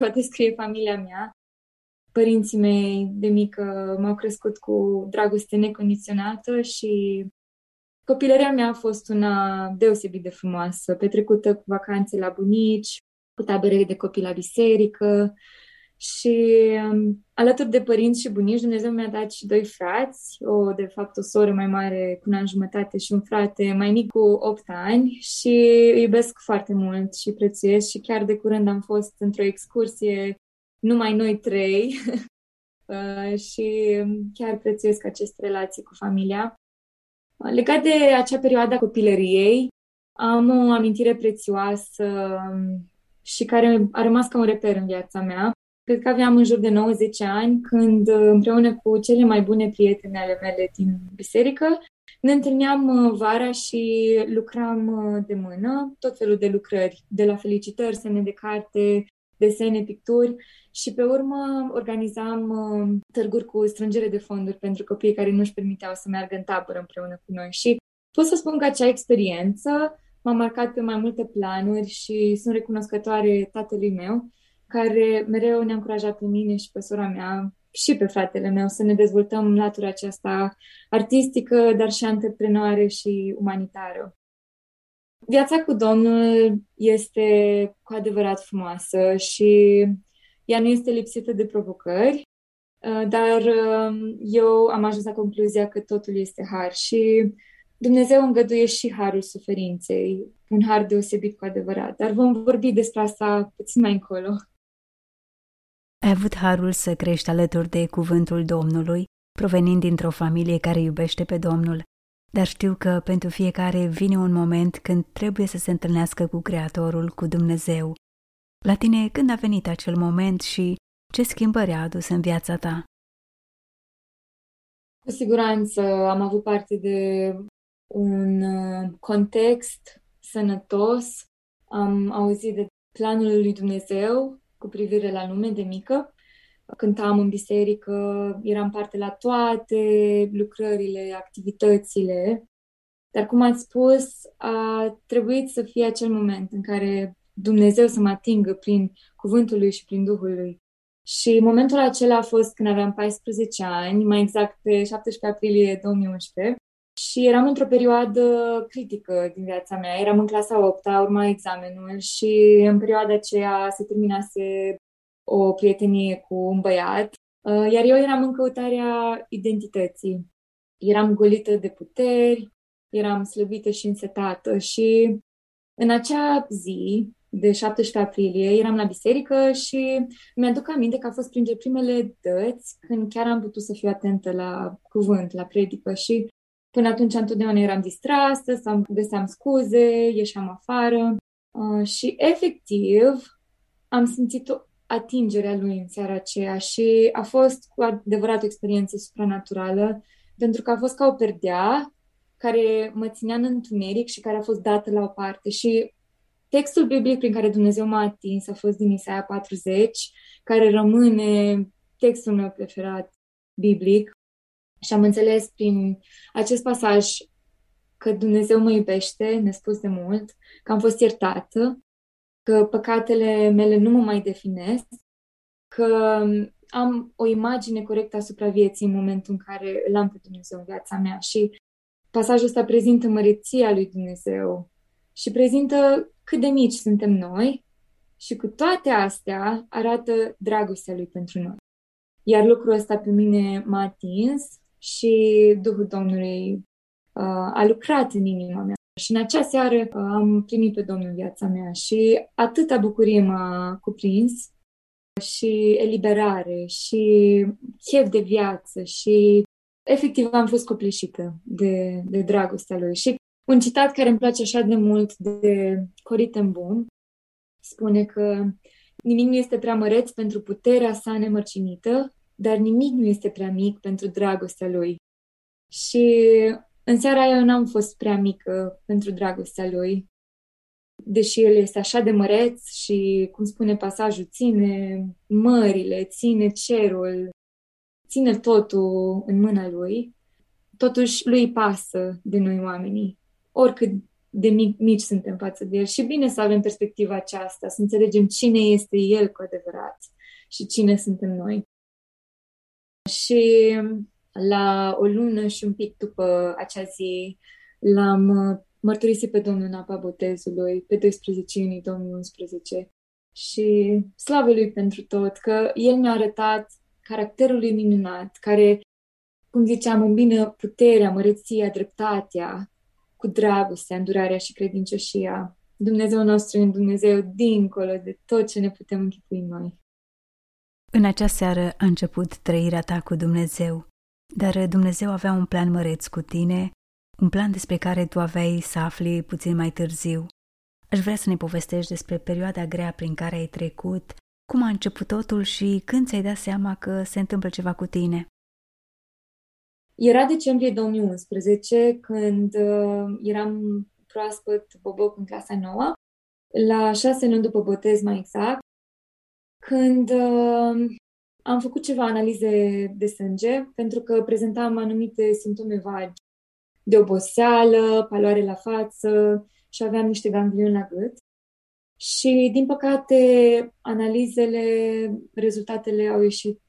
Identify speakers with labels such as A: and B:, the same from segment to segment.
A: poate scrie familia mea. Părinții mei de mică m-au crescut cu dragoste necondiționată și copilăria mea a fost una deosebit de frumoasă, petrecută cu vacanțe la bunici, cu tabere de copii la biserică și alături de părinți și bunici, Dumnezeu mi-a dat și doi frați, de fapt o soră mai mare cu un an jumătate și un frate mai mic cu 8 ani și îi iubesc foarte mult și prețuiesc și chiar de curând am fost într-o excursie numai noi trei și chiar prețuiesc aceste relații cu familia. Legat de acea perioadă a copilăriei, am o amintire prețioasă și care a rămas ca un reper în viața mea. Cred că aveam în jur de 90 ani când, împreună cu cele mai bune prietene ale mele din biserică, ne întâlneam vara și lucram de mână, tot felul de lucrări, de la felicitări, semne de carte, desene, picturi și pe urmă organizam târguri cu strângere de fonduri pentru copiii care nu își permiteau să meargă în tabără împreună cu noi. Și pot să spun că acea experiență m-a marcat pe mai multe planuri și sunt recunoscătoare tatălui meu, care mereu ne-a încurajat pe mine și pe sora mea și pe fratele meu să ne dezvoltăm latura aceasta artistică, dar și antreprenoare și umanitară. Viața cu Domnul este cu adevărat frumoasă și ea nu este lipsită de provocări, dar eu am ajuns la concluzia că totul este har și Dumnezeu îngăduie și harul suferinței, un har deosebit cu adevărat, dar vom vorbi despre asta puțin mai încolo.
B: Ai avut harul să crești alături de cuvântul Domnului, provenind dintr-o familie care iubește pe Domnul, dar știu că pentru fiecare vine un moment când trebuie să se întâlnească cu Creatorul, cu Dumnezeu. La tine când a venit acel moment și ce schimbări a adus în viața ta?
A: Cu siguranță am avut parte de un context sănătos, am auzit de planul lui Dumnezeu cu privire la lume de mică. Cântam în biserică, eram parte la toate lucrările, activitățile, dar cum ați spus, a trebuit să fie acel moment în care Dumnezeu să mă atingă prin cuvântul lui și prin Duhul lui. Și momentul acela a fost când aveam 14 ani, mai exact pe 17 aprilie 2011, și eram într-o perioadă critică din viața mea. Eram în clasa 8-a, urma examenul și în perioada aceea se terminase o prietenie cu un băiat, iar eu eram în căutarea identității. Eram golită de puteri, eram slăbită și însetată și în acea zi de 17 aprilie eram la biserică și mi-aduc aminte că a fost printre primele dăți când chiar am putut să fiu atentă la cuvânt, la predică și până atunci întotdeauna eram distrasă sau găseam scuze, ieșeam afară și efectiv am simțit o atingerea lui în seara aceea și a fost cu adevărat o experiență supranaturală pentru că a fost ca o perdea care mă ținea în întuneric și care a fost dată la o parte și textul biblic prin care Dumnezeu m-a atins a fost din Isaia 40, care rămâne textul meu preferat biblic și am înțeles prin acest pasaj că Dumnezeu mă iubește nespus de mult, că am fost iertată, că păcatele mele nu mă mai definesc, că am o imagine corectă asupra vieții în momentul în care îl am pe Dumnezeu în viața mea și pasajul ăsta prezintă măreția lui Dumnezeu și prezintă cât de mici suntem noi și cu toate astea arată dragostea lui pentru noi. Iar lucrul ăsta pe mine m-a atins și Duhul Domnului a lucrat în inima mea. Și în acea seară am primit pe Domnul în viața mea și atâta bucurie m-a cuprins și eliberare și chef de viață și efectiv am fost copleșită de dragostea lui. Și un citat care îmi place așa de mult de Corrie ten Boom spune că nimic nu este prea măreț pentru puterea sa nemărcinită, dar nimic nu este prea mic pentru dragostea lui. Și în seara aia eu n-am fost prea mică pentru dragostea lui, deși el este așa de măreț și, cum spune pasajul, ține mările, ține cerul, ține totul în mâna lui. Totuși lui pasă de noi oamenii. Oricât de mici suntem față de El. Și bine să avem perspectiva aceasta, să înțelegem cine este El cu adevărat și cine suntem noi. Și la o lună și un pic după acea zi l-am mărturisit pe Domnul în apa botezului pe 12 iunie 2011. Și slavă Lui pentru tot, că El mi-a arătat caracterul Lui minunat, care, cum ziceam, îmbină puterea, măreția, dreptatea cu dragostea, îndurarea și credincioșia. Dumnezeu nostru e un Dumnezeu dincolo de tot ce ne putem închipui noi.
B: În acea seară a început trăirea ta cu Dumnezeu, dar Dumnezeu avea un plan măreț cu tine, un plan despre care tu aveai să afli puțin mai târziu. Aș vrea să ne povestești despre perioada grea prin care ai trecut, cum a început totul și când ți-ai dat seama că se întâmplă ceva cu tine.
A: Era decembrie 2011, când eram proaspăt boboc în clasa 9, la 6 luni după botez mai exact, când am făcut ceva analize de sânge, pentru că prezentam anumite simptome vagi de oboseală, paloare la față și aveam niște ganglioni la gât. Și, din păcate, rezultatele au ieșit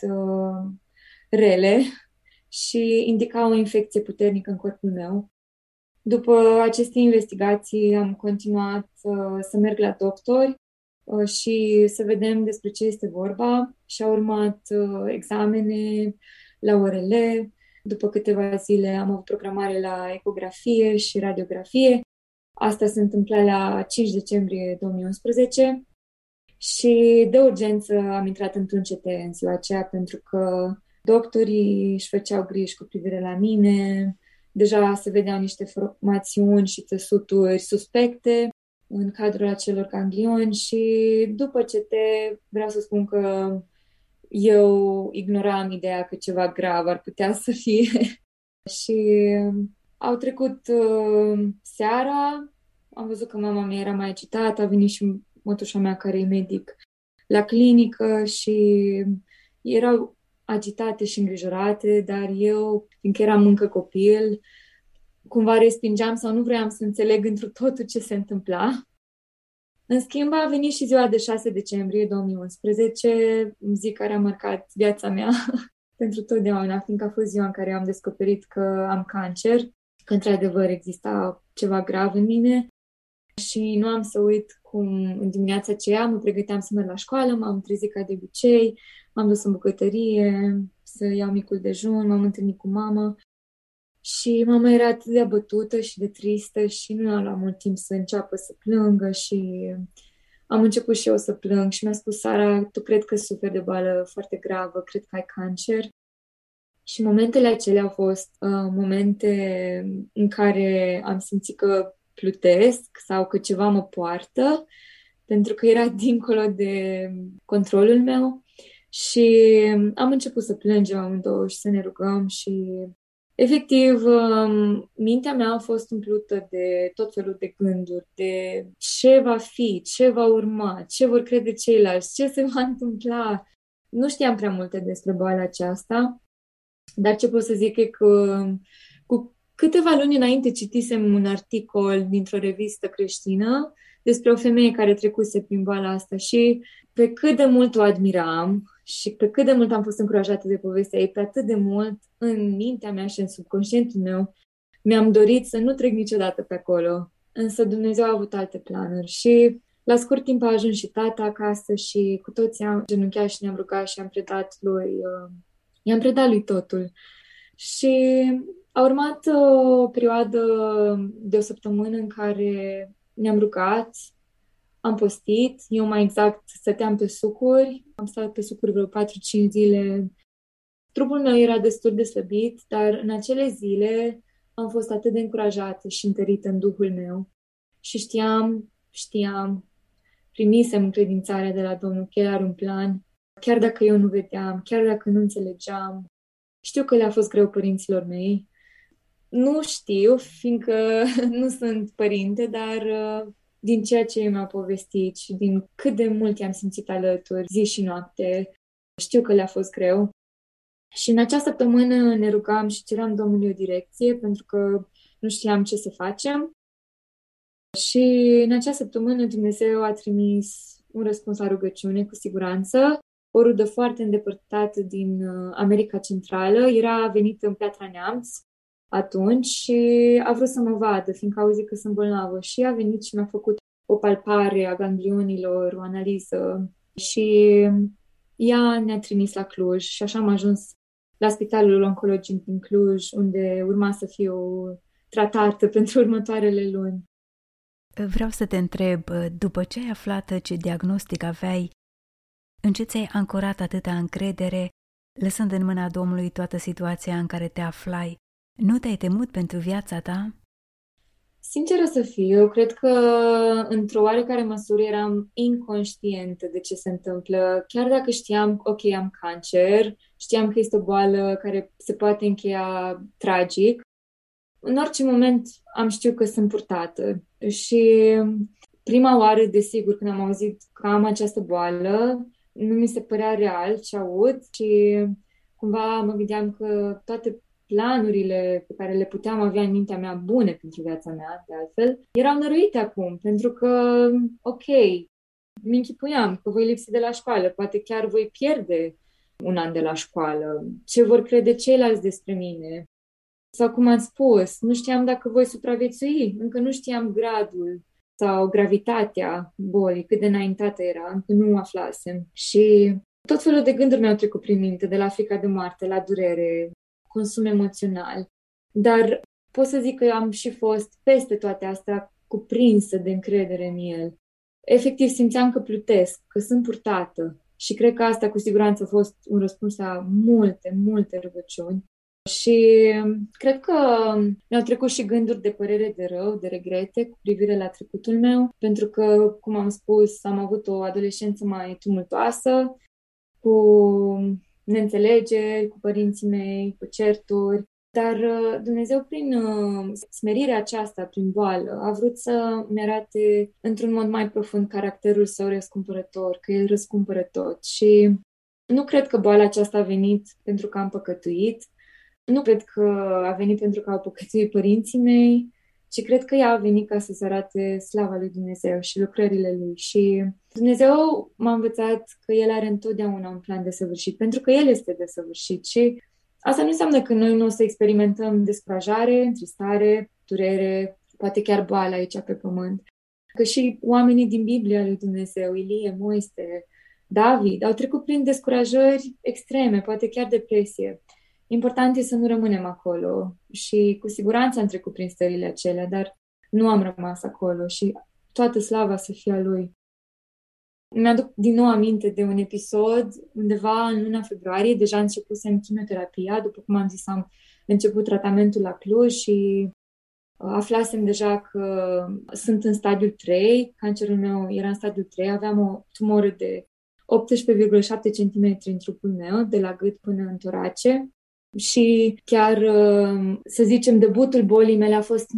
A: rele și indicau o infecție puternică în corpul meu. După aceste investigații am continuat să merg la doctori și să vedem despre ce este vorba și au urmat examene la ORL. După câteva zile am avut programare la ecografie și radiografie. Asta se întâmpla la 5 decembrie 2011 și de urgență am intrat într-un CT în ziua aceea pentru că doctorii își făceau griji cu privire la mine. Deja se vedeau niște formațiuni și țesuturi suspecte în cadrul acelor ganglioni și după CT vreau să spun că eu ignoram ideea că ceva grav ar putea să fie. Și au trecut seara, am văzut că mama mea era mai agitată, a venit și mătușa mea care e medic la clinică și erau agitate și îngrijorate, dar eu, fiindcă eram încă copil, cumva respingeam sau nu vreau să înțeleg întru totul ce se întâmpla. În schimb, a venit și ziua de 6 decembrie 2011, zi care a marcat viața mea pentru totdeauna, fiindcă a fost ziua în care am descoperit că am cancer, că într-adevăr exista ceva grav în mine și nu am să uit cum în dimineața aceea mă pregăteam să merg la școală, m-am trezit ca de obicei, m-am dus în bucătărie să iau micul dejun, m-am întâlnit cu mama și mama era atât de abătută și de tristă și nu a luat mult timp să înceapă să plângă și am început și eu să plâng și mi-a spus: Sara, tu cred că suferi de boală foarte gravă, cred că ai cancer. Și momentele acelea au fost momente în care am simțit că plutesc sau că ceva mă poartă, pentru că era dincolo de controlul meu și am început să plângem amândouă și să ne rugăm și efectiv mintea mea a fost umplută de tot felul de gânduri, de ce va fi, ce va urma, ce vor crede ceilalți, ce se va întâmpla. Nu știam prea multe despre boala aceasta, dar ce pot să zic e că cu câteva luni înainte citisem un articol dintr-o revistă creștină despre o femeie care trecuse prin boala asta și pe cât de mult o admiram și pe cât de mult am fost încurajată de povestea ei, pe atât de mult în mintea mea și în subconștientul meu mi-am dorit să nu trec niciodată pe acolo. Însă Dumnezeu a avut alte planuri și la scurt timp a ajuns și tata acasă și cu toții am genunchiat și ne-am rugat și i-am predat lui totul. Și a urmat o perioadă de o săptămână în care ne-am rugat, am postit, eu mai exact stăteam pe sucuri, am stat pe sucuri vreo 4-5 zile. Trupul meu era destul de slăbit, dar în acele zile am fost atât de încurajată și întărită în Duhul meu. Și știam, primisem încredințarea de la Domnul că El are un plan, chiar dacă eu nu vedeam, chiar dacă nu înțelegeam. Știu că le-a fost greu părinților mei. Nu știu, fiindcă nu sunt părinte, dar din ceea ce mi-au povestit și din cât de mult i-am simțit alături, zi și noapte, știu că le-a fost greu. Și în acea săptămână ne rugam și ceream Domnului o direcție, pentru că nu știam ce să facem. Și în acea săptămână Dumnezeu a trimis un răspuns la rugăciune, cu siguranță. O rudă foarte îndepărtată din America Centrală era venită în Piatra Neamț atunci și a vrut să mă vadă, fiindcă a auzit că sunt bolnavă. Și a venit și mi-a făcut o palpare a ganglionilor, o analiză și ea ne-a trimis la Cluj și așa am ajuns la Spitalul Oncologic din Cluj, unde urma să fiu tratată pentru următoarele luni.
B: Vreau să te întreb, după ce ai aflat ce diagnostic aveai, în ce ți-ai ancorat atâta încredere, lăsând în mâna Domnului toată situația în care te aflai? Nu te-ai temut pentru viața ta?
A: Sinceră să fiu, eu cred că într-o oarecare măsură eram inconștientă de ce se întâmplă. Chiar dacă știam, ok, am cancer, știam că este o boală care se poate încheia tragic, în orice moment am știut că sunt purtată. Și prima oară, desigur, când am auzit că am această boală, nu mi se părea real ce aud și cumva mă gândeam că toate planurile pe care le puteam avea în mintea mea, bune pentru viața mea, de altfel, erau năruite acum, pentru că, ok, mi închipuiam că voi lipsi de la școală, poate chiar voi pierde un an de la școală, ce vor crede ceilalți despre mine. Sau cum am spus, nu știam dacă voi supraviețui, încă nu știam gradul sau gravitatea bolii, cât de înaintată era, încă nu aflasem. Și tot felul de gânduri mi-au trecut prin minte, de la frica de moarte, la durere, consum emoțional. Dar pot să zic că am și fost peste toate astea cuprinsă de încredere în el. Efectiv simțeam că plutesc, că sunt purtată. Și cred că asta cu siguranță a fost un răspuns la multe, multe rugăciuni. Și cred că mi-au trecut și gânduri de părere de rău, de regrete cu privire la trecutul meu, pentru că, cum am spus, am avut o adolescență mai tumultoasă, cu neînțelegeri, cu părinții mei, cu certuri, dar Dumnezeu, prin smerirea aceasta, prin boală, a vrut să-mi arate într-un mod mai profund caracterul său răscumpărător, că El răscumpără tot. Și nu cred că boala aceasta a venit pentru că am păcătuit, nu cred că a venit pentru că au păcătuit părinții mei, ci cred că ea a venit ca să se arate slava lui Dumnezeu și lucrările lui. Și Dumnezeu m-a învățat că El are întotdeauna un plan desăvârșit, pentru că El este desăvârșit. Și asta nu înseamnă că noi nu o să experimentăm descurajare, întristare, durere, poate chiar boală aici pe pământ. Că și oamenii din Biblia lui Dumnezeu, Ilie, Moise, David, au trecut prin descurajări extreme, poate chiar depresie. Important e să nu rămânem acolo și cu siguranță am trecut prin stările acelea, dar nu am rămas acolo și toată slava să fie a Lui. Mi-aduc din nou aminte de un episod undeva în luna februarie, deja începusem chimioterapia, după cum am zis, am început tratamentul la Cluj și aflasem deja că sunt în stadiul 3, cancerul meu era în stadiul 3, aveam o tumoră de 18,7 cm în trupul meu, de la gât până în torace. Și chiar, să zicem, debutul bolii mele a fost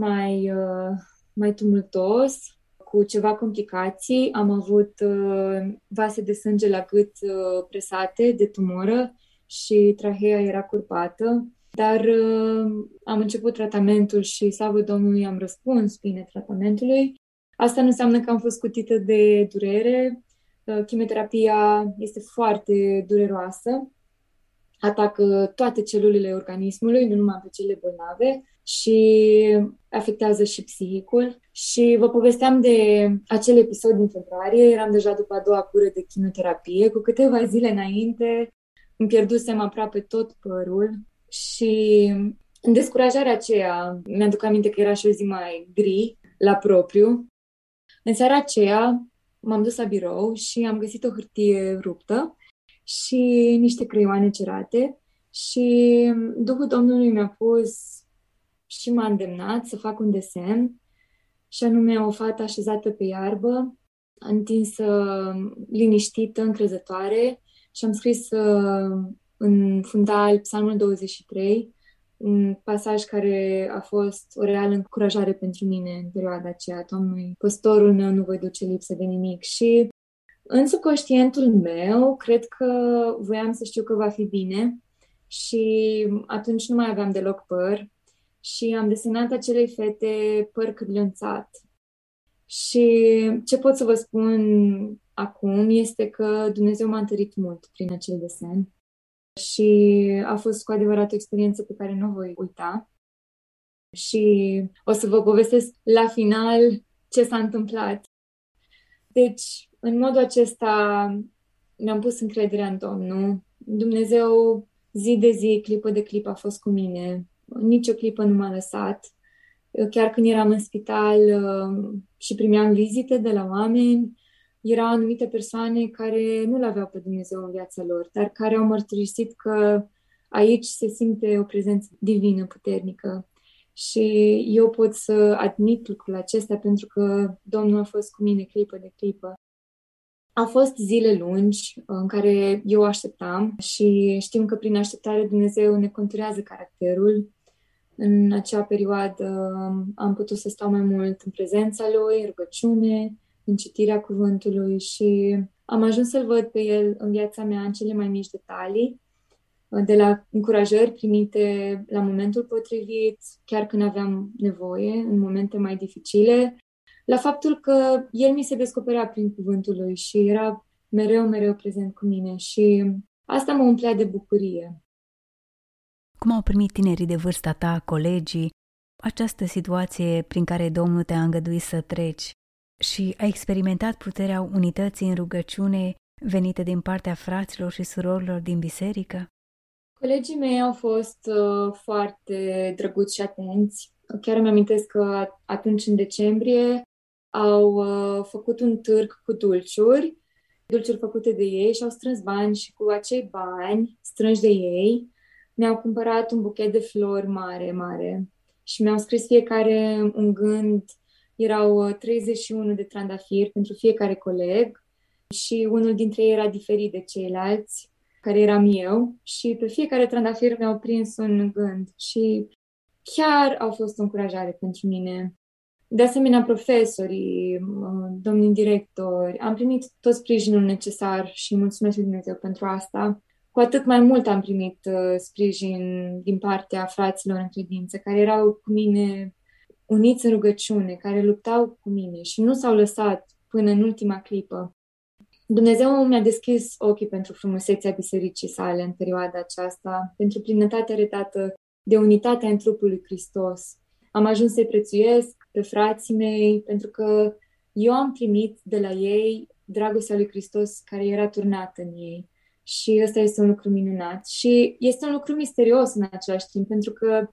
A: mai tumultos, cu ceva complicații. Am avut vase de sânge la gât presate de tumoră și trahea era curpată. Dar am început tratamentul și, slavă Domnului, am răspuns bine tratamentului. Asta nu înseamnă că am fost scutită de durere. Chimioterapia este foarte dureroasă. Atacă toate celulele organismului, nu numai pe cele bolnave, și afectează și psihicul. Și vă povesteam de acel episod din februarie, eram deja după a doua cură de chimioterapie, cu câteva zile înainte îmi pierdusem aproape tot părul și în descurajarea aceea, mi-aduc aminte că era și o zi mai gri, la propriu. În seara aceea m-am dus la birou și am găsit o hârtie ruptă și niște creioane cerate și Duhul Domnului mi-a pus și m-a îndemnat să fac un desen, și anume o fată așezată pe iarbă, întinsă, liniștită, încrezătoare, și am scris în fundal Psalmul 23, un pasaj care a fost o reală încurajare pentru mine în perioada aceea. Domnului, păstorul meu, nu voi duce lipsă de nimic. Și în subconștientul meu, cred că voiam să știu că va fi bine și atunci nu mai aveam deloc păr și am desenat acelei fete păr cârlionțat. Și ce pot să vă spun acum este că Dumnezeu m-a întărit mult prin acel desen și a fost cu adevărat o experiență pe care nu o voi uita. Și o să vă povestesc la final ce s-a întâmplat. Deci, în modul acesta mi-am pus încrederea în Domnul. Dumnezeu zi de zi, clipă de clipă a fost cu mine. Nici o clipă nu m-a lăsat. Chiar când eram în spital și primeam vizite de la oameni, erau anumite persoane care nu l-aveau pe Dumnezeu în viața lor, dar care au mărturisit că aici se simte o prezență divină puternică. Și eu pot să admit lucrul acesta pentru că Domnul a fost cu mine clipă de clipă. Au fost zile lungi în care eu așteptam și știm că prin așteptare Dumnezeu ne conturează caracterul. În acea perioadă am putut să stau mai mult în prezența Lui, în rugăciune, în citirea cuvântului și am ajuns să-L văd pe El în viața mea în cele mai mici detalii, de la încurajări primite la momentul potrivit, chiar când aveam nevoie, în momente mai dificile, la faptul că El mi se descoperea prin cuvântul Lui și era mereu, mereu prezent cu mine și asta mă umplea de bucurie.
B: Cum au primit tinerii de vârsta ta, colegii, această situație prin care Domnul te-a îngăduit să treci și ai experimentat puterea unității în rugăciune venite din partea fraților și surorilor din biserică?
A: Colegii mei au fost foarte drăguți și atenți. Chiar îmi amintesc că atunci, în decembrie, au făcut un târg cu dulciuri făcute de ei și au strâns bani și cu acei bani strânși de ei mi-au cumpărat un buchet de flori mare, mare și mi-au scris fiecare un gând. Erau 31 de trandafiri pentru fiecare coleg și unul dintre ei era diferit de ceilalți, care eram eu, și pe fiecare trandafir mi-au prins un gând și chiar au fost o încurajare pentru mine. De asemenea, profesorii, domnii directori, am primit tot sprijinul necesar și mulțumesc lui Dumnezeu pentru asta. Cu atât mai mult am primit sprijin din partea fraților în credință, care erau cu mine uniți în rugăciune, care luptau cu mine și nu s-au lăsat până în ultima clipă. Dumnezeu mi-a deschis ochii pentru frumusețea bisericii sale în perioada aceasta, pentru plinătatea arătată de unitatea în trupul lui Hristos. Am ajuns să-i prețuiesc pe frații mei, pentru că eu am primit de la ei dragostea lui Hristos care era turnată în ei. Și ăsta este un lucru minunat. Și este un lucru misterios în același timp, pentru că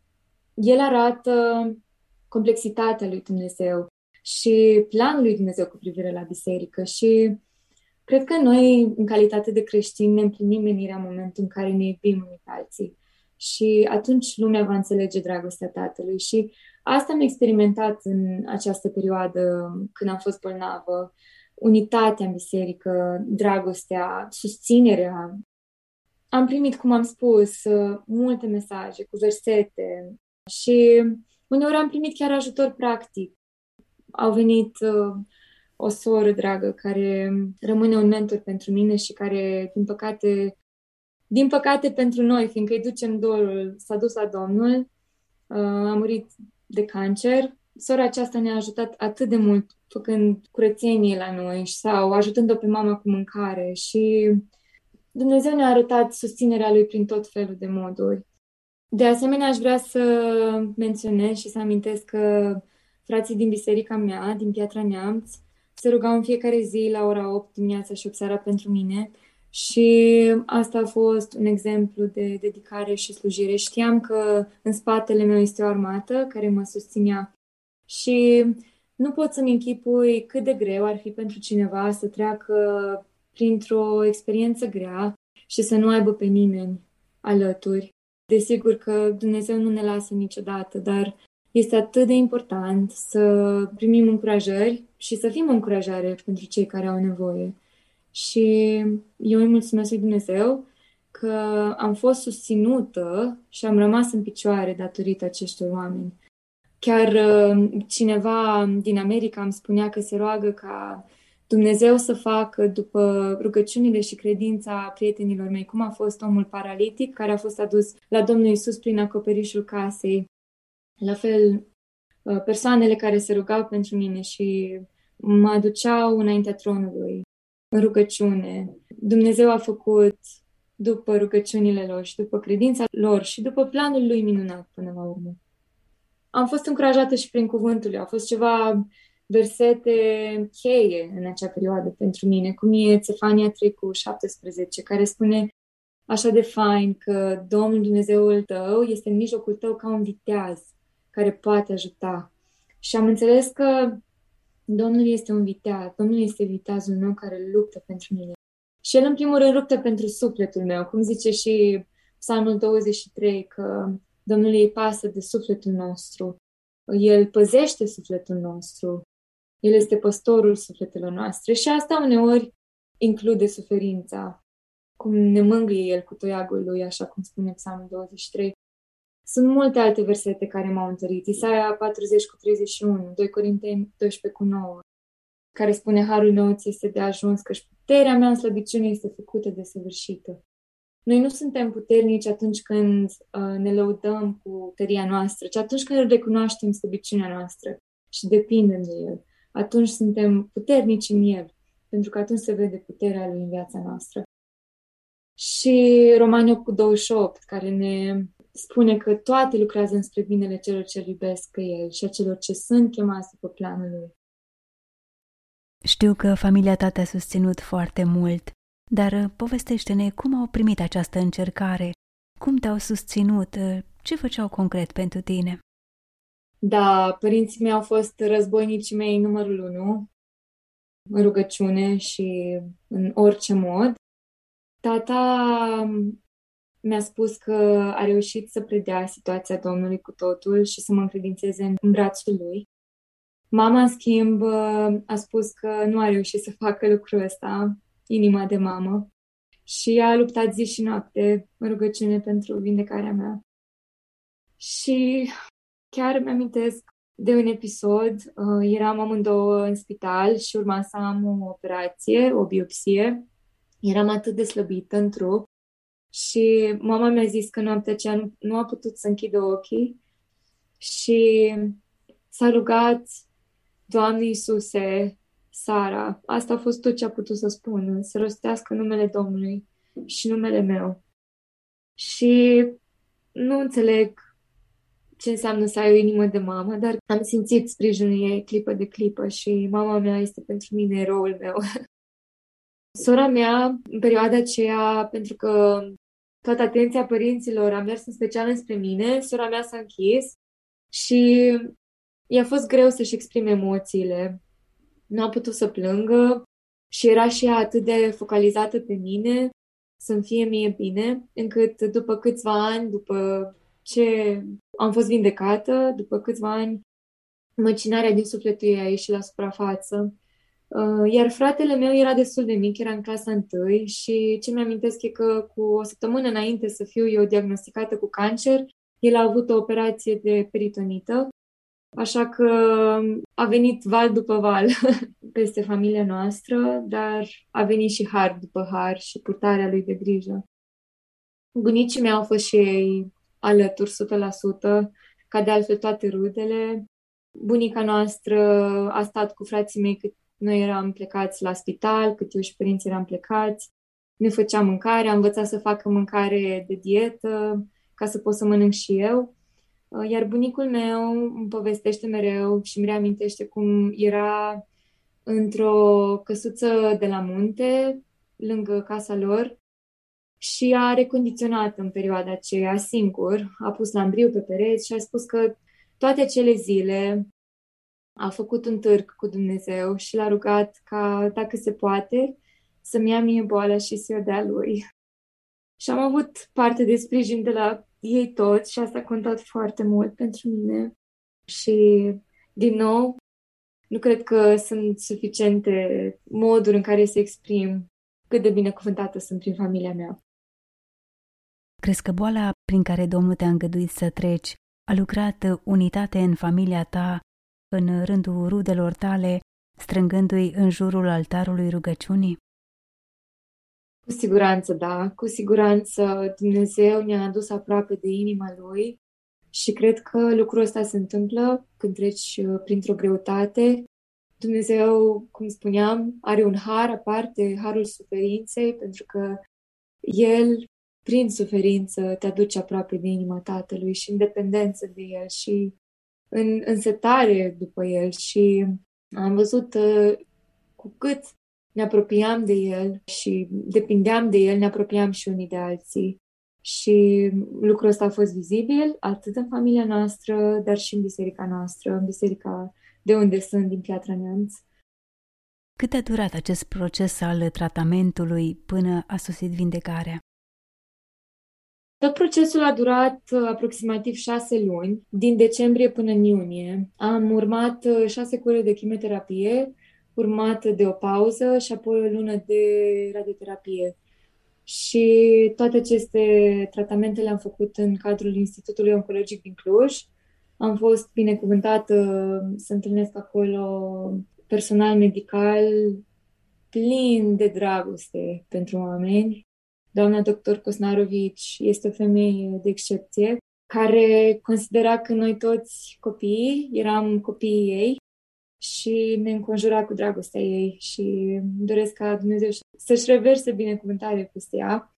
A: el arată complexitatea lui Dumnezeu și planul lui Dumnezeu cu privire la biserică. Și cred că noi, în calitate de creștini, ne împlinim menirea în momentul în care ne iubim unii pe alții. Și atunci lumea va înțelege dragostea Tatălui. Și asta am experimentat în această perioadă când am fost bolnavă. Unitatea în biserică, dragostea, susținerea. Am primit, cum am spus, multe mesaje cu versete și uneori am primit chiar ajutor practic. Au venit o soră dragă care rămâne un mentor pentru mine și care, din păcate pentru noi, fiindcă îi ducem dorul, s-a dus la Domnul, a murit de cancer. Sora aceasta ne-a ajutat atât de mult făcând curățenie la noi sau ajutând-o pe mama cu mâncare și Dumnezeu ne-a arătat susținerea Lui prin tot felul de moduri. De asemenea, aș vrea să menționez și să amintesc că frații din biserica mea, din Piatra Neamț, se rugau în fiecare zi la ora 8 dimineața și 8 seara pentru mine și asta a fost un exemplu de dedicare și slujire. Știam că în spatele meu este o armată care mă susținea și nu pot să-mi închipui cât de greu ar fi pentru cineva să treacă printr-o experiență grea și să nu aibă pe nimeni alături. Desigur că Dumnezeu nu ne lasă niciodată, dar este atât de important să primim încurajări și să fim o încurajare pentru cei care au nevoie. Și eu îi mulțumesc lui Dumnezeu că am fost susținută și am rămas în picioare datorită acestor oameni. Chiar cineva din America îmi spunea că se roagă ca Dumnezeu să facă, după rugăciunile și credința prietenilor mei, cum a fost omul paralitic care a fost adus la Domnul Iisus prin acoperișul casei. La fel, persoanele care se rugau pentru mine și mă aduceau înaintea tronului în rugăciune. Dumnezeu a făcut după rugăciunile lor și după credința lor și după planul lui minunat până la urmă. Am fost încurajată și prin cuvântul lui. Au fost ceva versete cheie în acea perioadă pentru mine, cum e Țefania 3:17, care spune așa de fain că Domnul Dumnezeul tău este în mijlocul tău ca un viteaz care poate ajuta. Și am înțeles că Domnul este un viteaz, Domnul este viteazul meu care luptă pentru mine. Și El, în primul rând, luptă pentru sufletul meu, cum zice și Psalmul 23, că Domnului îi pasă de sufletul nostru. El păzește sufletul nostru. El este păstorul sufletelor noastre și asta uneori include suferința, cum ne mângâie El cu toiagul Lui, așa cum spune Psalmul 23. Sunt multe alte versete care m-au întărit. Isaia 40:31, 2 Corinteni 12:9, care spune harul meu ți este de ajuns, căci puterea mea în slăbiciune este făcută de săvârșită. Noi nu suntem puternici atunci când ne lăudăm cu tăria noastră, ci atunci când recunoaștem slăbiciunea noastră și depindem de El. Atunci suntem puternici în El, pentru că atunci se vede puterea Lui în viața noastră. Și Romani 8:28, care ne spune că toate lucrează înspre binele celor ce iubesc pe El și a celor ce sunt chemați după planul Lui.
B: Știu că familia ta te-a susținut foarte mult, dar povestește-ne cum au primit această încercare, cum te-au susținut, ce făceau concret pentru tine.
A: Da, părinții mei au fost războinicii mei numărul 1 în rugăciune și în orice mod. Tata mi-a spus că a reușit să predea situația Domnului cu totul și să mă încredințeze în brațul lui. Mama, în schimb, a spus că nu a reușit să facă lucrul ăsta, inima de mamă, și a luptat zi și noapte în rugăciune pentru vindecarea mea. Și chiar îmi amintesc de un episod, eram amândouă în spital și urma să am o operație, o biopsie. Eram atât de slăbită în trup și mama mi-a zis că noaptea aceea nu a putut să închidă ochii și s-a rugat: Doamne Iisuse, Sara, asta a fost tot ce a putut să spună, să rostească numele Domnului și numele meu. Și nu înțeleg ce înseamnă să ai o inimă de mamă, dar am simțit sprijinul ei clipă de clipă și mama mea este pentru mine eroul meu. Sora mea, în perioada aceea, pentru că toată atenția părinților a mers în special înspre mine, sora mea s-a închis și i-a fost greu să-și exprime emoțiile. Nu a putut să plângă și era și ea atât de focalizată pe mine, să-mi fie mie bine, încât după câțiva ani, după ce am fost vindecată, după câțiva ani, măcinarea din sufletul ei a ieșit la suprafață. Iar fratele meu era destul de mic, era în clasa 1 și ce mi-amintesc e că cu o săptămână înainte să fiu eu diagnosticată cu cancer, el a avut o operație de peritonită, așa că a venit val după val peste familia noastră, dar a venit și har după har și purtarea lui de grijă. Bunicii mei au fost și ei alături 100%, ca de altfel toate rudele. Bunica noastră a stat cu frații mei cât noi eram plecați la spital, cât eu și părinții eram plecați. Ne făcea mâncare, am învățat să facă mâncare de dietă, ca să pot să mănânc și eu. Iar bunicul meu îmi povestește mereu și îmi reamintește cum era într-o căsuță de la munte, lângă casa lor, și a recondiționat în perioada aceea singur, a pus lambriu pe pereți și a spus că toate acele zile a făcut un târg cu Dumnezeu și l-a rugat ca, dacă se poate, să-mi ia mie boala și să-i o dea lui. Și am avut parte de sprijin de la ei toți și asta a contat foarte mult pentru mine. Și, din nou, nu cred că sunt suficiente moduri în care să exprim cât de binecuvântată sunt prin familia mea.
B: Crezi că boala prin care Domnul te-a îngăduit să treci a lucrat unitate în familia ta, în rândul rudelor tale, strângându-i în jurul altarului rugăciunii?
A: Cu siguranță, da. Cu siguranță Dumnezeu ne-a adus aproape de inima Lui Și cred că lucrul ăsta se întâmplă când treci printr-o greutate. Dumnezeu, cum spuneam, are un har aparte, harul suferinței, pentru că El, prin suferință, te aduce aproape de inima Tatălui și în dependență de El și în însetare după El. Și am văzut cu cât ne apropiam de El și depindeam de El, ne apropiam și unii de alții. Și lucrul ăsta a fost vizibil atât în familia noastră, dar și în biserica noastră, în biserica de unde sunt, din Piatra Neamț.
B: Cât a durat acest proces al tratamentului până a sosit vindecarea?
A: Tot procesul a durat aproximativ 6 luni, din decembrie până în iunie. Am urmat 6 cure de chimioterapie, urmată de o pauză și apoi o lună de radioterapie. Și toate aceste tratamente le-am făcut în cadrul Institutului Oncologic din Cluj. Am fost binecuvântată să întâlnesc acolo personal medical plin de dragoste pentru oameni. Doamna doctor Cosnarovici este o femeie de excepție care considera că noi toți copiii eram copiii ei și ne înconjura cu dragostea ei și doresc ca Dumnezeu să-și reverse binecuvântare peste ea.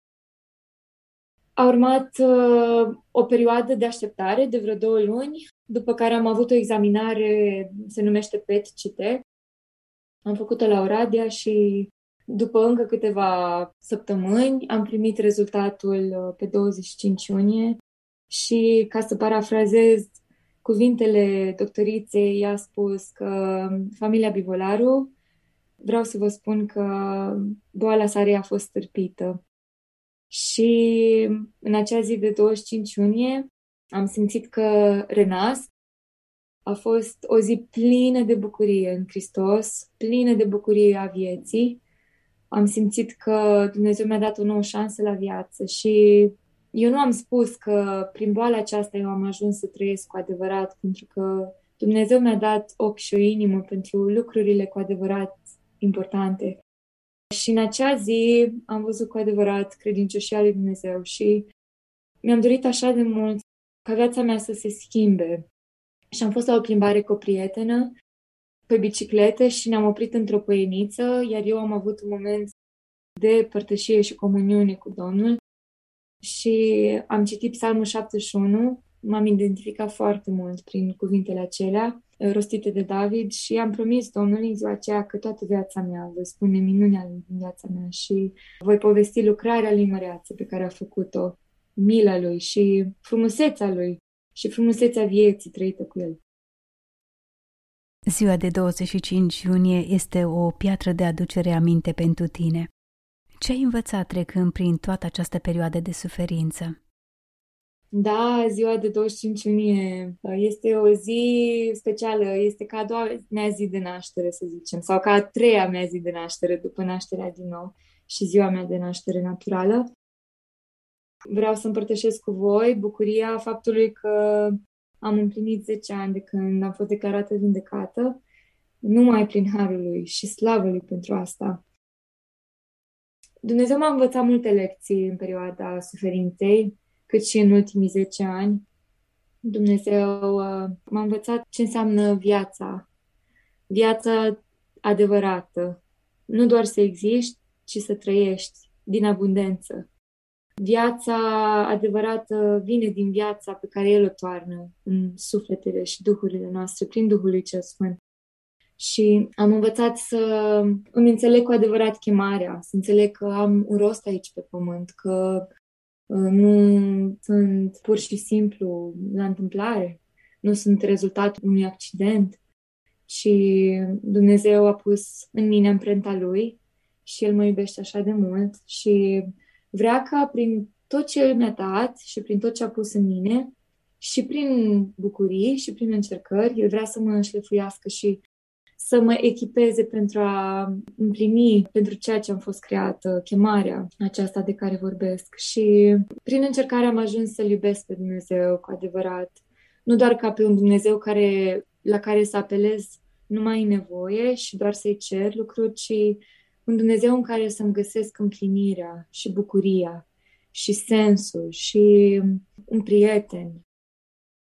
A: A urmat o perioadă de așteptare de vreo 2 luni, după care am avut o examinare, se numește PET-CT. Am făcut-o la Oradea și după încă câteva săptămâni am primit rezultatul pe 25 iunie și, ca să parafrazez cuvintele doctoriței, i-a spus că familia Bivolaru, vreau să vă spun că boala Sarei a fost stârpită. Și în acea zi de 25 iunie am simțit că renasc. A fost o zi plină de bucurie în Hristos, plină de bucurie a vieții. Am simțit că Dumnezeu mi-a dat o nouă șansă la viață și eu nu am spus că prin boala aceasta eu am ajuns să trăiesc cu adevărat, pentru că Dumnezeu mi-a dat ochi și o inimă pentru lucrurile cu adevărat importante. Și în acea zi am văzut cu adevărat credincioșia lui Dumnezeu și mi-am dorit așa de mult ca viața mea să se schimbe. Și am fost la o plimbare cu o prietenă pe bicicletă și ne-am oprit într-o păieniță, iar eu am avut un moment de părtășie și comuniune cu Domnul și am citit Psalmul 71, m-am identificat foarte mult prin cuvintele acelea rostite de David și am promis Domnului în ziua aceea că toată viața mea voi spune minunea lui din viața mea și voi povesti lucrarea lui măreață pe care a făcut-o, mila lui și frumusețea lui și frumusețea vieții trăită cu el.
B: Ziua de 25 iunie este o piatră de aducere aminte pentru tine. Ce ai învățat trecând prin toată această perioadă de suferință?
A: Da, ziua de 25 iunie este o zi specială, este ca a doua mea zi de naștere, să zicem, sau ca a treia mea zi de naștere după nașterea din nou și ziua mea de naștere naturală. Vreau să împărtășesc cu voi bucuria faptului că am împlinit 10 ani de când am fost declarată vindecată, numai prin harul lui și slavă lui pentru asta. Dumnezeu m-a învățat multe lecții în perioada suferinței, cât și în ultimii 10 ani. Dumnezeu m-a învățat ce înseamnă viața adevărată. Nu doar să existi, ci să trăiești din abundență. Viața adevărată vine din viața pe care El o toarnă în sufletele și duhurile noastre, prin Duhul lui Cel Sfânt. Și am învățat să îmi înțeleg cu adevărat chemarea, să înțeleg că am un rost aici pe pământ, că nu sunt pur și simplu la întâmplare, nu sunt rezultatul unui accident, ci Dumnezeu a pus în mine amprenta Lui și El mă iubește așa de mult și vrea ca prin tot ce El mi-a dat și prin tot ce a pus în mine și prin bucurii și prin încercări, El vrea să mă înșlefuiască și să mă echipeze pentru a împlini pentru ceea ce am fost creată, chemarea aceasta de care vorbesc. Și prin încercare am ajuns să-L iubesc pe Dumnezeu cu adevărat. Nu doar ca pe un Dumnezeu la care să apelez numai în nevoie și doar să-i cer lucruri, ci un Dumnezeu în care să-mi găsesc împlinirea și bucuria și sensul și un prieten.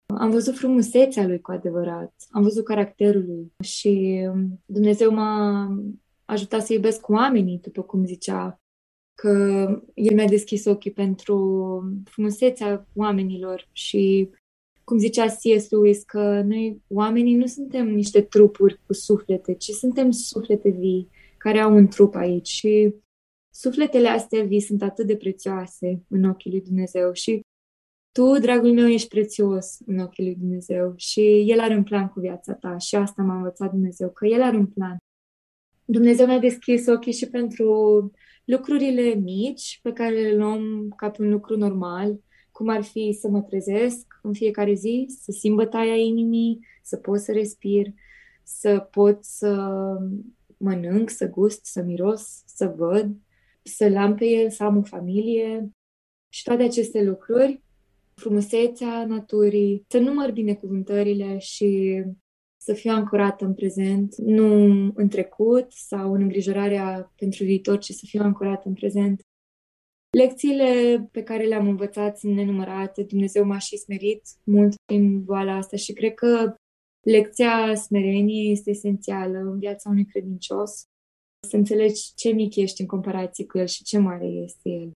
A: Am văzut frumusețea lui cu adevărat, am văzut caracterul lui și Dumnezeu m-a ajutat să iubesc oamenii, după cum zicea, că El mi-a deschis ochii pentru frumusețea oamenilor și, cum zicea C.S. Lewis, că noi oamenii nu suntem niște trupuri cu suflete, ci suntem suflete vii care au un trup aici și sufletele astea vii sunt atât de prețioase în ochii lui Dumnezeu și tu, dragul meu, ești prețios în ochii lui Dumnezeu și El are un plan cu viața ta și asta m-a învățat Dumnezeu, că El are un plan. Dumnezeu mi-a deschis ochii și pentru lucrurile mici pe care le luăm ca pe un lucru normal, cum ar fi să mă trezesc în fiecare zi, să simt bătaia inimii, să pot să respir, să pot să mănânc, să gust, să miros, să văd, să-L am pe El, să am o familie și toate aceste lucruri, frumusețea naturii, să număr binecuvântările și să fiu ancorată în prezent, nu în trecut sau în îngrijorarea pentru viitor, ci să fiu ancorată în prezent. Lecțiile pe care le-am învățat sunt nenumărate. Dumnezeu m-a și smerit mult în boala asta și cred că lecția smereniei este esențială în viața unui credincios. Să înțelegi ce mic ești în comparație cu El și ce mare este El.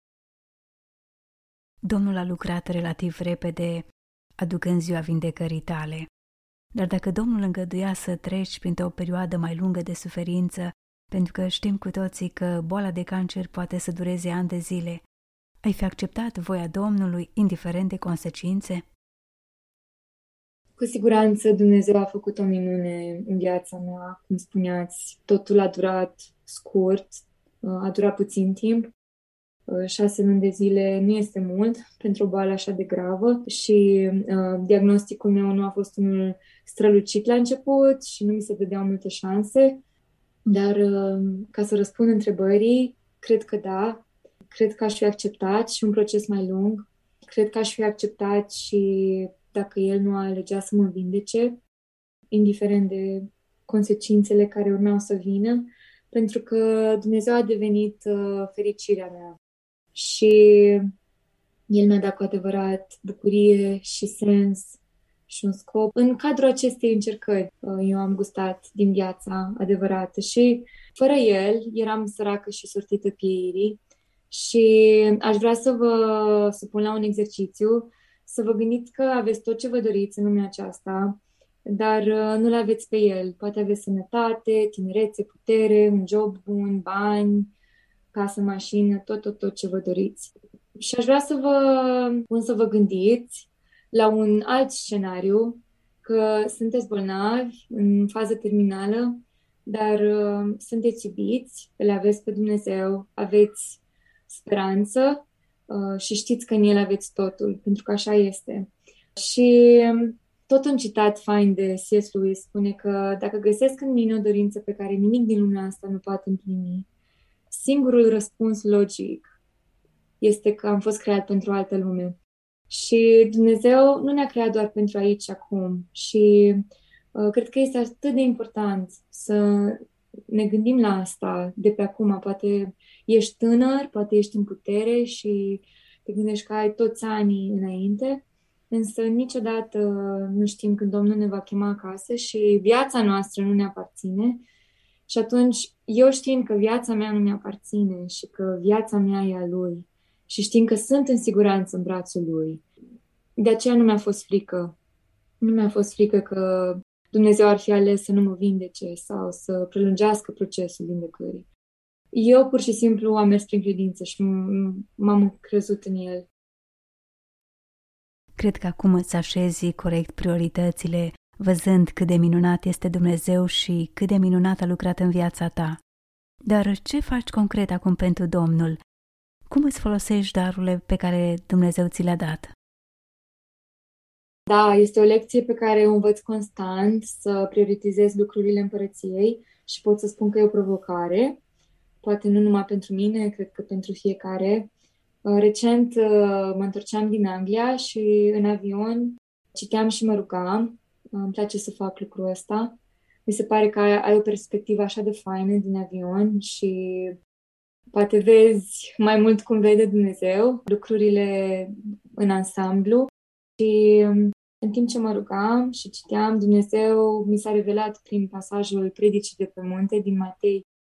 B: Domnul a lucrat relativ repede, aducând ziua vindecării tale. Dar dacă Domnul îngăduia să treci printr-o perioadă mai lungă de suferință, pentru că știm cu toții că boala de cancer poate să dureze ani de zile, ai fi acceptat voia Domnului, indiferent de consecințe?
A: Cu siguranță Dumnezeu a făcut o minune în viața mea, cum spuneați. Totul a durat scurt, a durat puțin timp. 6 luni de zile nu este mult pentru o boală așa de gravă și diagnosticul meu nu a fost unul strălucit la început și nu mi se dădeau multe șanse, dar ca să răspund întrebării, cred că da, cred că aș fi acceptat și un proces mai lung, cred că aș fi acceptat și dacă El nu alegea să mă vindece, indiferent de consecințele care urmau să vină, pentru că Dumnezeu a devenit fericirea mea. Și El mi-a dat cu adevărat bucurie și sens și un scop. În cadrul acestei încercări, eu am gustat din viața adevărată și fără El eram săracă și sortită pieirii și aș vrea să vă supun la un exercițiu, să vă gândiți că aveți tot ce vă doriți în lumea aceasta, dar nu-L aveți pe El. Poate aveți sănătate, tinerețe, putere, un job bun, bani, casă, mașină, tot ce vă doriți. Și aș vrea să vă pun să vă gândiți la un alt scenariu, că sunteți bolnavi în fază terminală, dar sunteți iubiți, îl aveți pe Dumnezeu, aveți speranță și știți că în El aveți totul, pentru că așa este. Și tot un citat fain de C.S. Lewis spune că dacă găsesc în mine o dorință pe care nimic din lumea asta nu poate împlini, singurul răspuns logic este că am fost creat pentru o altă lume. Și Dumnezeu nu ne-a creat doar pentru aici și acum. Și cred că este atât de important să ne gândim la asta de pe acum. Poate ești tânăr, poate ești în putere și te gândești că ai toți anii înainte, însă niciodată nu știm când Domnul ne va chema acasă și viața noastră nu ne aparține. Și atunci, eu știind că viața mea nu mi-aparține și că viața mea e a Lui și știind că sunt în siguranță în brațul Lui, de aceea nu mi-a fost frică. Nu mi-a fost frică că Dumnezeu ar fi ales să nu mă vindece sau să prelungească procesul vindecării. Eu pur și simplu am mers prin credință și m-am crezut în El.
B: Cred că acum îți așezi corect prioritățile, văzând cât de minunat este Dumnezeu și cât de minunat a lucrat în viața ta. Dar ce faci concret acum pentru Domnul? Cum îți folosești darurile pe care Dumnezeu ți le-a dat?
A: Da, este o lecție pe care o învăț constant, să prioritizez lucrurile împărăției și pot să spun că e o provocare, poate nu numai pentru mine, cred că pentru fiecare. Recent mă întorceam din Anglia și în avion citeam și mă rugam. Îmi place să fac lucrul ăsta. Mi se pare că ai o perspectivă așa de faină din avion și poate vezi mai mult cum vede Dumnezeu lucrurile în ansamblu. Și În timp ce mă rugam și citeam, Dumnezeu mi s-a revelat prin pasajul Predicii de pe munte din Matei